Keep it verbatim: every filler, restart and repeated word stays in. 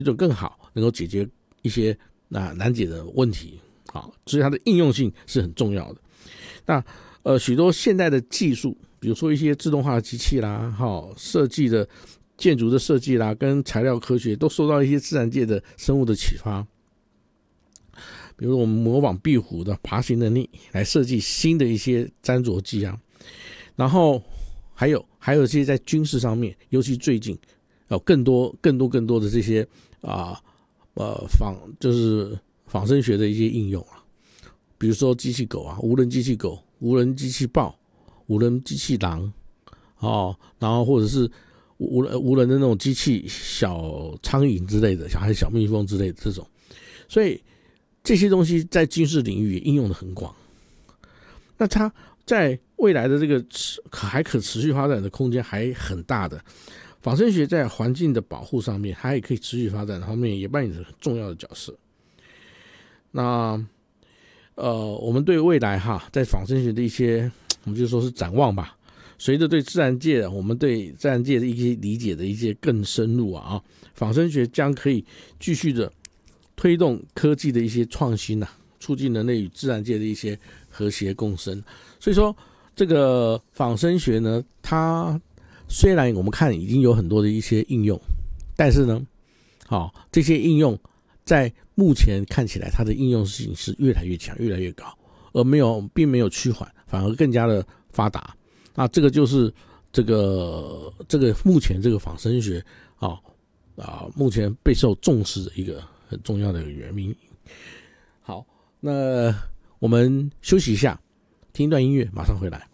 一种更好能够解决一些那难解的问题。好，所以它的应用性是很重要的。那呃，许多现代的技术，比如说一些自动化的机器啦，好，设计的建筑的设计啦，跟材料科学都受到一些自然界的生物的启发。比如我们模仿壁虎的爬行能力来设计新的一些粘着剂啊，然后还有还有一些在军事上面，尤其最近有更多更多更多的这些啊呃仿就是仿生学的一些应用啊，比如说机器狗啊，无人机器狗、无人机器豹、无人机器狼哦，然后或者是无人无人的那种机器小苍蝇之类的，还是小蜜蜂之类的这种，所以这些东西在军事领域也应用的很广。那它在未来的这个还可持续发展的空间还很大的。仿生学在环境的保护上面，它也可以持续发展方面也扮演着很重要的角色。那呃，我们对未来哈，在仿生学的一些，我们就说是展望吧。随着对自然界，我们对自然界的一些理解的一些更深入啊，仿生学将可以继续的推动科技的一些创新啊，促进人类与自然界的一些和谐共生。所以说，这个仿生学呢，它虽然我们看已经有很多的一些应用，但是呢，好、哦，这些应用在目前看起来，它的应用性是越来越强、越来越高，而没有并没有趋缓，反而更加的发达。那这个就是这个这个目前这个仿生学啊啊，目前备受重视的一个很重要的一个原因。好，那我们休息一下，听一段音乐，马上回来。